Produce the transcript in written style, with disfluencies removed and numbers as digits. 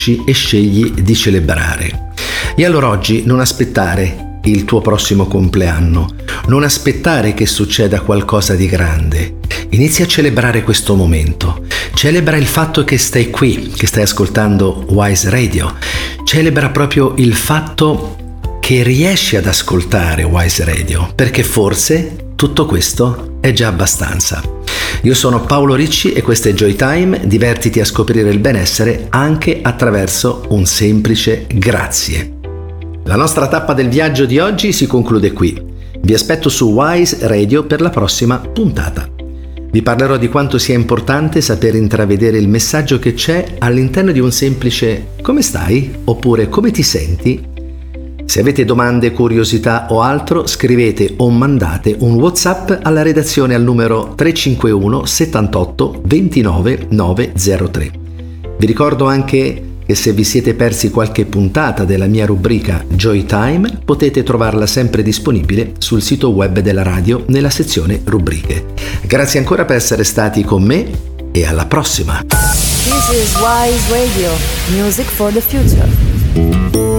e scegli di celebrare. E allora oggi non aspettare il tuo prossimo compleanno, non aspettare che succeda qualcosa di grande. Inizia a celebrare questo momento. Celebra il fatto che stai qui, che stai ascoltando Wise Radio. Celebra proprio il fatto che riesci ad ascoltare Wise Radio, perché forse tutto questo è già abbastanza. Io sono Paolo Ricci e questo è Joy Time. Divertiti a scoprire il benessere anche attraverso un semplice grazie. La nostra tappa del viaggio di oggi si conclude qui. Vi aspetto su Wise Radio per la prossima puntata. Vi parlerò di quanto sia importante saper intravedere il messaggio che c'è all'interno di un semplice "come stai?" oppure "come ti senti?". Se avete domande, curiosità o altro, scrivete o mandate un WhatsApp alla redazione al numero 351 78 29 903. Vi ricordo anche che se vi siete persi qualche puntata della mia rubrica Joy Time, potete trovarla sempre disponibile sul sito web della radio nella sezione rubriche. Grazie ancora per essere stati con me e alla prossima! This is Wise Radio, music for the future.